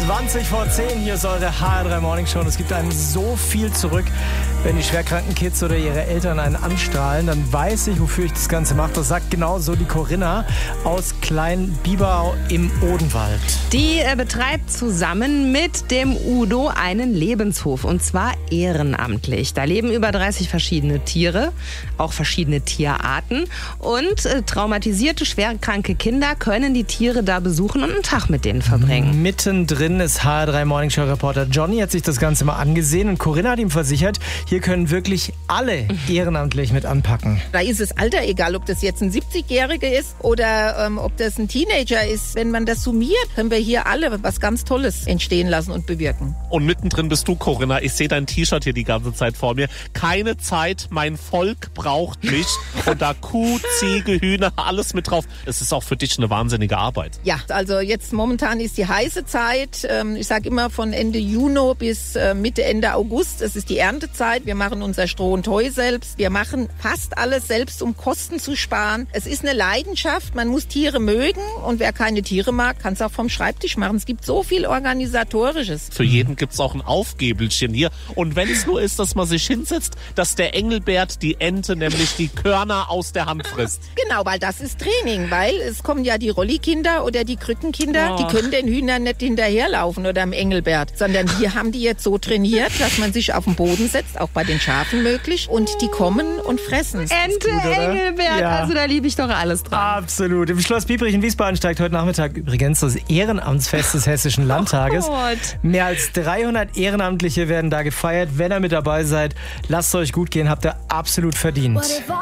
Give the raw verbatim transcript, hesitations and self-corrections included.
zwanzig vor zehn, hier ist eure H R drei Morning Show. Und es gibt einem so viel zurück, wenn die schwerkranken Kids oder ihre Eltern einen anstrahlen. Dann weiß ich, wofür ich das Ganze mache. Das sagt genau so die Corinna aus Klein-Biberau im Odenwald. Die äh, betreibt zusammen mit dem Udo einen Lebenshof, und zwar ehrenamtlich. Da leben über dreißig verschiedene Tiere, auch verschiedene Tierarten. Und äh, traumatisierte, schwerkranke Kinder können die Tiere da besuchen und einen Tag mit denen verbringen. Mittendrin ist H R drei Morning Show Reporter Johnny, hat sich das Ganze mal angesehen und Corinna hat ihm versichert, hier können wirklich alle ehrenamtlich mit anpacken. Da ist das Alter egal, ob das jetzt ein siebzigjähriger ist oder ähm, ob das ein Teenager ist. Wenn man das summiert, können wir hier alle was ganz Tolles entstehen lassen und bewirken. Und mittendrin bist du, Corinna. Ich sehe dein T-Shirt hier die ganze Zeit vor mir. Keine Zeit, mein Volk braucht mich. Und da Kuh, Ziege, Hühner, alles mit drauf. Es ist auch für dich eine wahnsinnige Arbeit. Ja, also jetzt momentan ist die heiße Zeit. Ähm, ich sage immer von Ende Juni bis äh, Mitte, Ende August. Es ist die Erntezeit. Wir machen unser Stroh und Heu selbst. Wir machen fast alles selbst, um Kosten zu sparen. Es ist eine Leidenschaft. Man muss Tiere mögen. Und wer keine Tiere mag, kann es auch vom Schreibtisch machen. Es gibt so viel Organisatorisches. Für jeden gibt es auch ein Aufgäbelchen hier. Und wenn es nur ist, dass man sich hinsetzt, dass der Engelbert die Ente, nämlich die Körner aus der Hand frisst. Genau, weil das ist Training. Weil es kommen ja die Rollikinder oder die Krückenkinder. Oh. Die können den Hühnern nicht hinterherlaufen oder dem Engelbert. Sondern wir haben die jetzt so trainiert, dass man sich auf den Boden setzt, auch bei den Schafen möglich. Und die kommen und fressen. Ente, gut, oder? Engelbert, Ja. also da liebe ich doch alles dran. Absolut. Im Schloss Biebrich in Wiesbaden steigt heute Nachmittag übrigens das Ehrenamtsfest des Hessischen Landtages. Oh Gott. Mehr als dreihundert Ehrenamtliche werden da gefeiert. Wenn ihr mit dabei seid, lasst es euch gut gehen, habt ihr absolut verdient.